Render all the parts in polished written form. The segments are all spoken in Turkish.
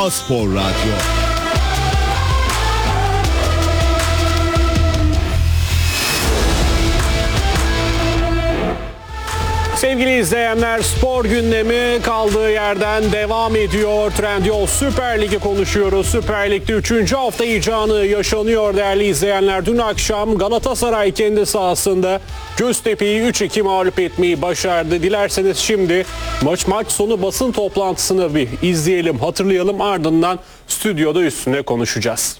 Spor Radyo. Sevgili izleyenler, spor gündemi kaldığı yerden devam ediyor. Trendyol Süper Lig'i konuşuyoruz. Süper Lig'de 3. hafta heyecanı yaşanıyor değerli izleyenler. Dün akşam Galatasaray kendi sahasında Göztepe'yi 3-2 mağlup etmeyi başardı. Dilerseniz şimdi maç sonu basın toplantısını bir izleyelim, hatırlayalım. Ardından stüdyoda üstüne konuşacağız.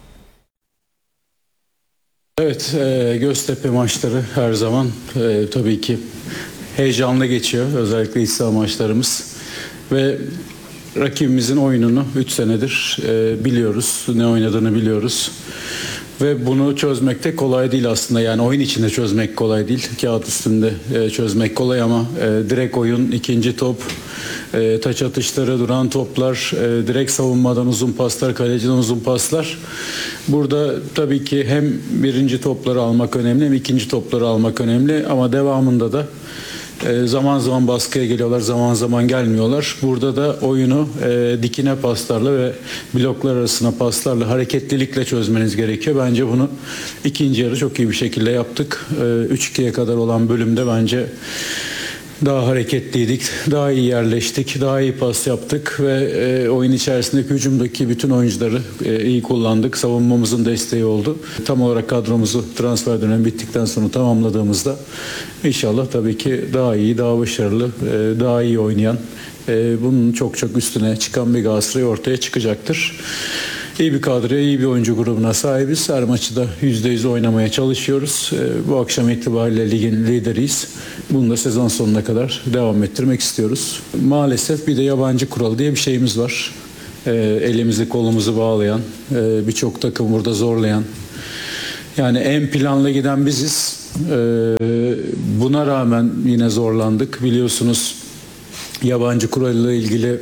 Evet, Göztepe maçları her zaman tabii ki heyecanlı geçiyor. Özellikle iç saha maçlarımız. Ve rakibimizin oyununu 3 senedir biliyoruz. Ne oynadığını biliyoruz. Ve bunu çözmek de kolay değil aslında. Yani oyun içinde çözmek kolay değil. Kağıt üstünde çözmek kolay ama direkt oyun, ikinci top, taç atışları, duran toplar, direkt savunmadan uzun paslar, kaleciden uzun paslar. Burada tabii ki hem birinci topları almak önemli hem ikinci topları almak önemli. Ama devamında da zaman zaman baskıya geliyorlar, zaman zaman gelmiyorlar. Burada da oyunu dikine paslarla ve bloklar arasına paslarla, hareketlilikle çözmeniz gerekiyor. Bence bunu ikinci yarı çok iyi bir şekilde yaptık. 3-2'ye kadar olan bölümde bence daha hareketliydik, daha iyi yerleştik, daha iyi pas yaptık ve oyun içerisindeki hücumdaki bütün oyuncuları iyi kullandık. Savunmamızın desteği oldu. Tam olarak kadromuzu transfer dönemi bittikten sonra tamamladığımızda inşallah tabii ki daha iyi, daha başarılı, daha iyi oynayan, bunun çok çok üstüne çıkan bir Galatasaray ortaya çıkacaktır. İyi bir kadroya, iyi bir oyuncu grubuna sahibiz. Her maçı da %100 oynamaya çalışıyoruz. Bu akşam itibariyle ligin lideriyiz. Bunu da sezon sonuna kadar devam ettirmek istiyoruz. Maalesef bir de yabancı kuralı diye bir şeyimiz var. Elimizi kolumuzu bağlayan, birçok takım burada zorlayan. Yani en planlı giden biziz. Buna rağmen yine zorlandık. Biliyorsunuz yabancı kuralıyla ilgili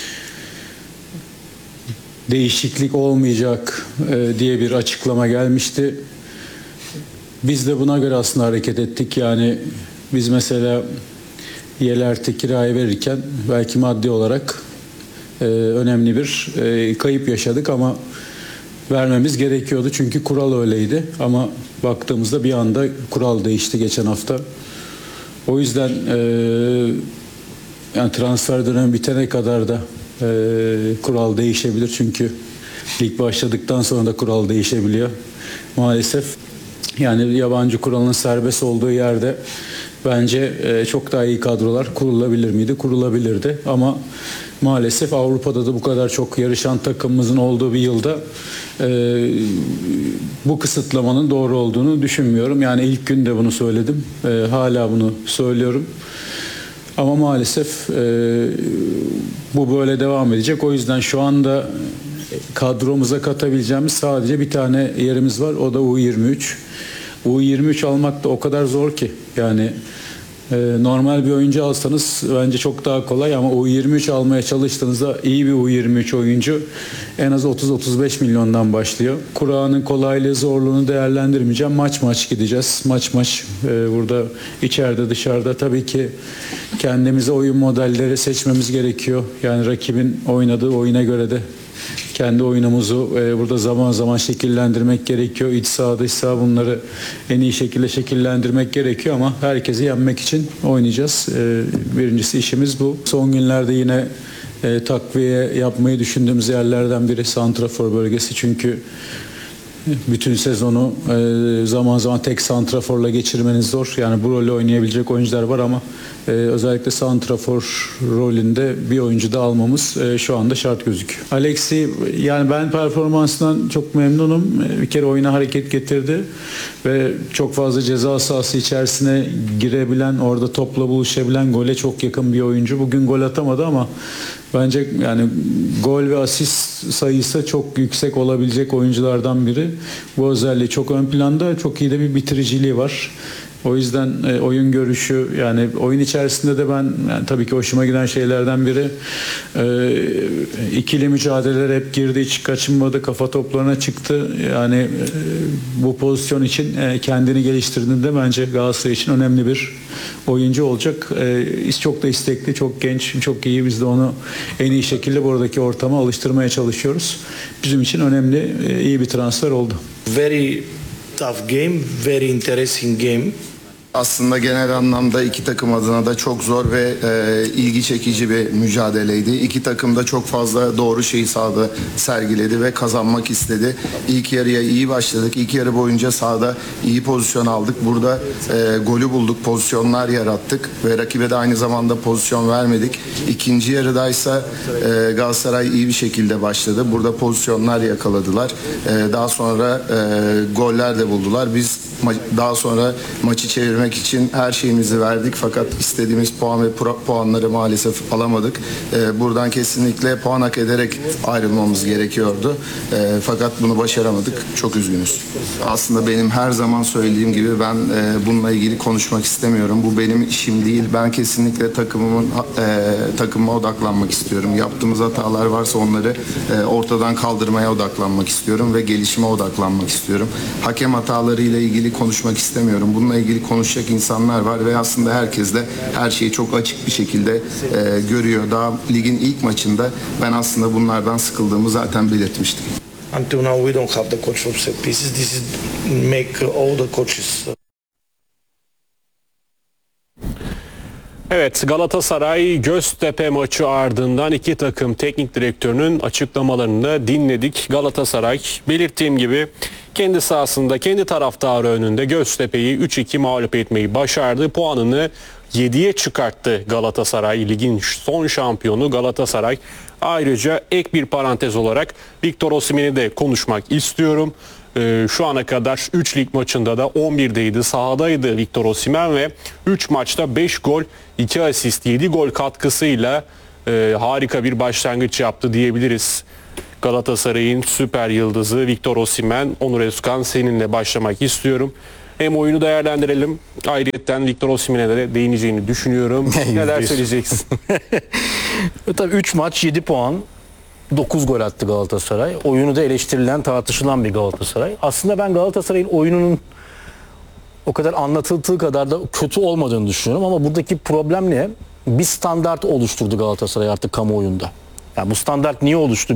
değişiklik olmayacak diye bir açıklama gelmişti. Biz de buna göre aslında hareket ettik. Yani biz mesela Yelert'e kiraya verirken belki maddi olarak önemli bir kayıp yaşadık ama vermemiz gerekiyordu. Çünkü kural öyleydi. Ama baktığımızda bir anda kural değişti geçen hafta. O yüzden yani transfer dönemi bitene kadar da kural değişebilir çünkü lig başladıktan sonra da kural değişebiliyor. Maalesef yani yabancı kuralının serbest olduğu yerde bence çok daha iyi kadrolar kurulabilir miydi? Kurulabilirdi ama maalesef Avrupa'da da bu kadar çok yarışan takımımızın olduğu bir yılda bu kısıtlamanın doğru olduğunu düşünmüyorum. Yani ilk gün de bunu söyledim. Hala bunu söylüyorum. Ama maalesef bu böyle devam edecek. O yüzden şu anda kadromuza katabileceğimiz sadece bir tane yerimiz var. O da U23. U23 almak da o kadar zor ki. Yani normal bir oyuncu alsanız bence çok daha kolay ama U23 almaya çalıştığınızda iyi bir U23 oyuncu en az 30-35 milyondan başlıyor. Kura'nın kolaylığı, zorluğunu değerlendirmeyeceğim. Maç gideceğiz. Maç burada içeride dışarıda tabii ki kendimize oyun modelleri seçmemiz gerekiyor. Yani rakibin oynadığı oyuna göre de kendi oyunumuzu burada zaman zaman şekillendirmek gerekiyor. İç saha, dış saha bunları en iyi şekilde şekillendirmek gerekiyor ama herkesi yenmek için oynayacağız. Birincisi işimiz bu. Son günlerde yine takviye yapmayı düşündüğümüz yerlerden biri santrafor bölgesi. Çünkü bütün sezonu zaman zaman tek santraforla geçirmeniz zor. Yani bu rolü oynayabilecek oyuncular var ama özellikle santrafor rolünde bir oyuncu da almamız şu anda şart gözüküyor. Alexi, yani ben performansından çok memnunum. Bir kere oyuna hareket getirdi ve çok fazla ceza sahası içerisine girebilen, orada topla buluşabilen, gole çok yakın bir oyuncu. Bugün gol atamadı ama bence yani gol ve asist sayısı çok yüksek olabilecek oyunculardan biri. Bu özelliği çok ön planda, çok iyi de bir bitiriciliği var. O yüzden oyun görüşü, yani oyun içerisinde de ben tabii ki hoşuma giden şeylerden biri ikili mücadeleler hep girdi, hiç kaçınmadı, kafa toplarına çıktı. Yani bu pozisyon için kendini geliştirdiğinde bence Galatasaray için önemli bir oyuncu olacak. Çok da istekli, çok genç, çok iyi. Biz de onu en iyi şekilde buradaki ortama alıştırmaya çalışıyoruz. Bizim için önemli, iyi bir transfer oldu. Very tough game, very interesting game. Aslında genel anlamda iki takım adına da çok zor ve ilgi çekici bir mücadeleydi. İki takım da çok fazla doğru şeyi sahada sergiledi ve kazanmak istedi. İlk yarıya iyi başladık. İlk yarı boyunca sahada iyi pozisyon aldık. Burada golü bulduk, pozisyonlar yarattık ve rakibe de aynı zamanda pozisyon vermedik. İkinci yarıdaysa Galatasaray iyi bir şekilde başladı. Burada pozisyonlar yakaladılar. Daha sonra goller de buldular. Biz daha sonra maçı çevirmek için her şeyimizi verdik fakat istediğimiz puan ve puanları maalesef alamadık. Buradan kesinlikle puan hak ederek ayrılmamız gerekiyordu. Fakat bunu başaramadık. Çok üzgünüz. Aslında benim her zaman söylediğim gibi ben bununla ilgili konuşmak istemiyorum. Bu benim işim değil. Ben kesinlikle takımıma odaklanmak istiyorum. Yaptığımız hatalar varsa onları ortadan kaldırmaya odaklanmak istiyorum ve gelişime odaklanmak istiyorum. Hakem hatalarıyla ilgili konuşmak istemiyorum. Bununla ilgili konuşacak insanlar var ve aslında herkes de her şeyi çok açık bir şekilde görüyor. Daha ligin ilk maçında ben aslında bunlardan sıkıldığımı zaten belirtmiştim. Until now we don't have the coach from set pieces. This is make all the coaches. Evet, Galatasaray Göztepe maçı ardından iki takım teknik direktörünün açıklamalarını dinledik. Galatasaray belirttiğim gibi kendi sahasında, kendi taraftarı önünde Göztepe'yi 3-2 mağlup etmeyi başardı. Puanını 7'ye çıkarttı Galatasaray. Ligin son şampiyonu Galatasaray. Ayrıca ek bir parantez olarak Victor Osimhen'i de konuşmak istiyorum. Şu ana kadar 3 lig maçında da 11'deydi, sahadaydı Victor Osimhen ve 3 maçta 5 gol, 2 asist, 7 gol katkısıyla harika bir başlangıç yaptı diyebiliriz. Galatasaray'ın süper yıldızı Victor Osimhen. Onur Özkan, seninle başlamak istiyorum. Hem oyunu değerlendirelim. Ayrıyeten Victor Osimhen'e de değineceğini düşünüyorum. Neler söyleyeceksin? Tabii 3 maç 7 puan. 9 gol attı Galatasaray. Oyunu da eleştirilen, tartışılan bir Galatasaray. Aslında ben Galatasaray'ın oyununun o kadar anlatıldığı kadar da kötü olmadığını düşünüyorum ama buradaki problem ne? Bir standart oluşturdu Galatasaray artık kamuoyunda. Yani bu standart niye oluştu?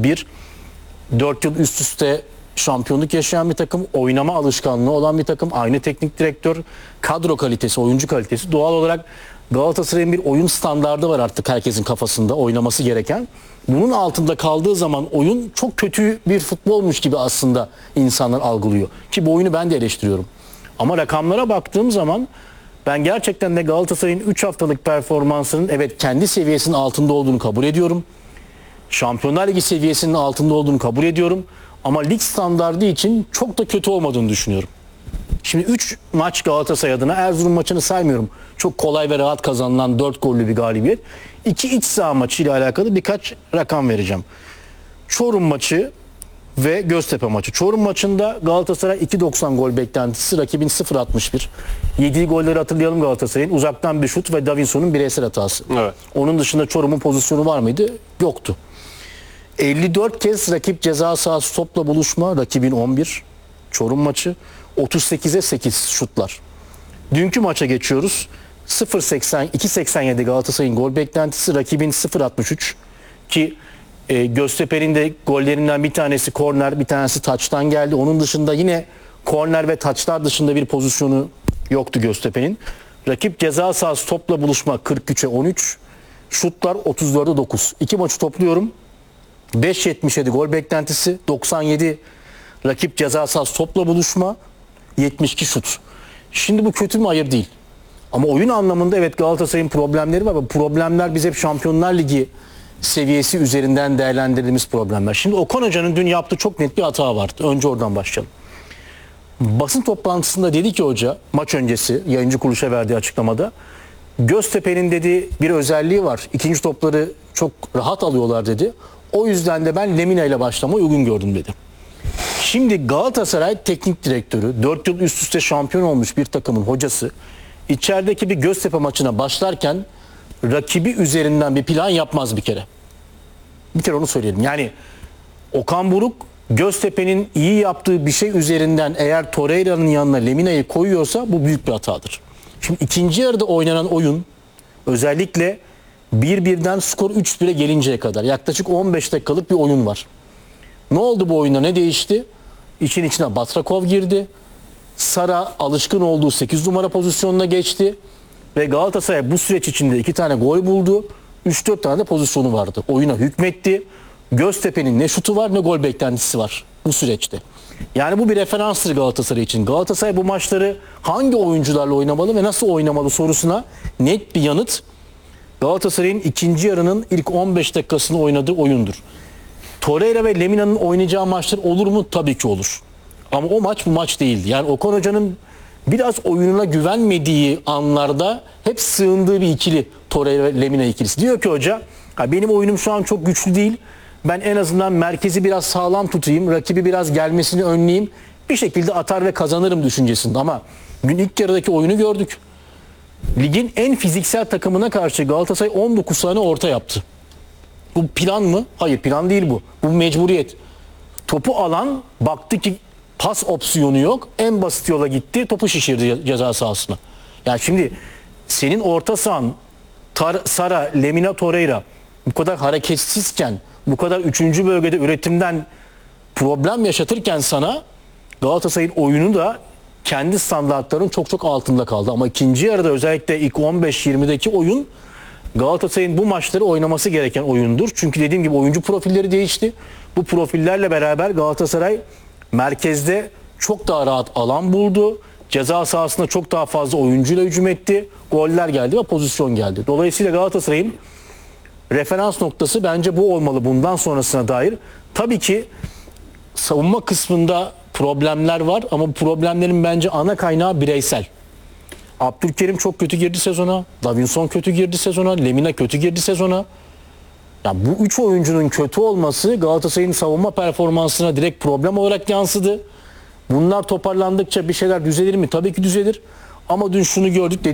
4 yıl üst üste şampiyonluk yaşayan bir takım, oynama alışkanlığı olan bir takım, aynı teknik direktör, kadro kalitesi, oyuncu kalitesi. Doğal olarak Galatasaray'ın bir oyun standardı var artık herkesin kafasında oynaması gereken. Bunun altında kaldığı zaman oyun çok kötü bir futbolmuş gibi aslında insanlar algılıyor. Ki bu oyunu ben de eleştiriyorum. Ama rakamlara baktığım zaman ben gerçekten de Galatasaray'ın 3 haftalık performansının evet kendi seviyesinin altında olduğunu kabul ediyorum. Şampiyonlar Ligi seviyesinin altında olduğunu kabul ediyorum. Ama lig standardı için çok da kötü olmadığını düşünüyorum. Şimdi 3 maç Galatasaray adına, Erzurum maçını saymıyorum. Çok kolay ve rahat kazanılan 4 gollü bir galibiyet. 2 iç saha maçı ile alakalı birkaç rakam vereceğim. Çorum maçı ve Göztepe maçı. Çorum maçında Galatasaray 2.90 gol beklentisi, rakibin 0.61. Yediği golleri hatırlayalım Galatasaray'ın. Uzaktan bir şut ve Davinson'un bireysel hatası. Evet. Onun dışında Çorum'un pozisyonu var mıydı? Yoktu. 54 kez rakip ceza sahası topla buluşma, rakibin 11. Çorum maçı 38'e 8 şutlar. Dünkü maça geçiyoruz. 2.87 Galatasaray'ın gol beklentisi, rakibin 0.63 ki Göztepe'nin de gollerinden bir tanesi korner, bir tanesi taçtan geldi. Onun dışında yine korner ve taçlar dışında bir pozisyonu yoktu Göztepe'nin. Rakip ceza sahası topla buluşma 43'e 13, şutlar 34'e 9. İki maçı topluyorum. 5.77 gol beklentisi, 97 rakip ceza sahası topla buluşma, 72 şut. Şimdi bu kötü mü? Hayır değil. Ama oyun anlamında evet Galatasaray'ın problemleri var. Bu problemler biz hep Şampiyonlar Ligi seviyesi üzerinden değerlendirdiğimiz problemler. Şimdi Okan Hoca'nın dün yaptığı çok net bir hata vardı. Önce oradan başlayalım. Basın toplantısında dedi ki hoca, maç öncesi yayıncı kuruluşa verdiği açıklamada, Göztepe'nin dedi bir özelliği var. İkinci topları çok rahat alıyorlar dedi. O yüzden de ben Lemina ile başlamayı uygun gördüm dedi. Şimdi Galatasaray teknik direktörü, 4 yıl üst üste şampiyon olmuş bir takımın hocası içerideki bir Göztepe maçına başlarken rakibi üzerinden bir plan yapmaz bir kere. Bir kere onu söyleyelim. Yani Okan Buruk Göztepe'nin iyi yaptığı bir şey üzerinden eğer Torreira'nın yanına Lemina'yı koyuyorsa bu büyük bir hatadır. Şimdi ikinci yarıda oynanan oyun özellikle 1-1'den skor 3-1'e gelinceye kadar yaklaşık 15 dakikalık bir oyun var. Ne oldu bu oyunda? Ne değişti? İçin içine Batrakov girdi. Sara alışkın olduğu 8 numara pozisyonuna geçti. Ve Galatasaray bu süreç içinde 2 tane gol buldu. 3-4 tane de pozisyonu vardı. Oyuna hükmetti. Göztepe'nin ne şutu var ne gol beklentisi var bu süreçte. Yani bu bir referanstır Galatasaray için. Galatasaray bu maçları hangi oyuncularla oynamalı ve nasıl oynamalı sorusuna net bir yanıt Galatasaray'ın ikinci yarının ilk 15 dakikasını oynadığı oyundur. Torreira ve Lemina'nın oynayacağı maçlar olur mu? Tabii ki olur. Ama o maç bu maç değildi. Yani Okan Hoca'nın biraz oyununa güvenmediği anlarda hep sığındığı bir ikili Torreira ve Lemina ikilisi. Diyor ki hoca, benim oyunum şu an çok güçlü değil. Ben en azından merkezi biraz sağlam tutayım, rakibi biraz gelmesini önleyeyim. Bir şekilde atar ve kazanırım düşüncesinde. Ama gün ilk yarıdaki oyunu gördük. Ligin en fiziksel takımına karşı Galatasaray 19 tane orta yaptı. Bu plan mı? Hayır, plan değil bu. Bu mecburiyet. Topu alan baktı ki pas opsiyonu yok. En basit yola gitti. Topu şişirdi ceza sahasına. Yani şimdi senin orta sahan Sara, Lemina, Torreira bu kadar hareketsizken, bu kadar 3. bölgede üretimden problem yaşatırken sana Galatasaray'ın oyunu da kendi standartlarının çok çok altında kaldı. Ama ikinci yarıda özellikle ilk 15-20'deki oyun Galatasaray'ın bu maçları oynaması gereken oyundur. Çünkü dediğim gibi oyuncu profilleri değişti. Bu profillerle beraber Galatasaray merkezde çok daha rahat alan buldu. Ceza sahasında çok daha fazla oyuncuyla hücum etti. Goller geldi ve pozisyon geldi. Dolayısıyla Galatasaray'ın referans noktası bence bu olmalı bundan sonrasına dair. Tabii ki savunma kısmında problemler var ama bu problemlerin bence ana kaynağı bireysel. Abdülkerim çok kötü girdi sezona. Davinson kötü girdi sezona. Lemina kötü girdi sezona. Yani bu 3 oyuncunun kötü olması Galatasaray'ın savunma performansına direkt problem olarak yansıdı. Bunlar toparlandıkça bir şeyler düzelir mi? Tabii ki düzelir. Ama dün şunu gördük.